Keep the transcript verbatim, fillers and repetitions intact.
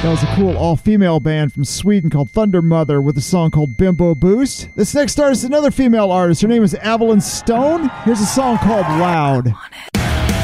That was a cool all-female band from Sweden called Thunder Mother with a song called Bimbo Boost. This next artist is another female artist. Her name is Evelyn Stone. Here's a song called Loud.